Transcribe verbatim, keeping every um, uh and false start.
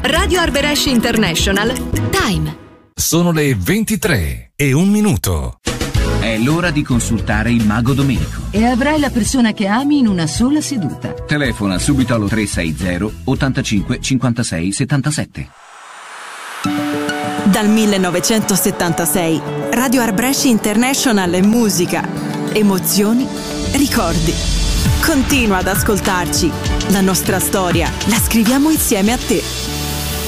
Radio Arbresh International. Time. Sono le ventitré e un minuto. È l'ora di consultare il Mago Domenico. E avrai la persona che ami in una sola seduta. Telefona subito allo tre sei zero ottantacinque cinquantasei settantasette. Dal millenovecentosettantasei Radio Arbresh International è musica, emozioni, ricordi. Continua ad ascoltarci. La nostra storia la scriviamo insieme a te.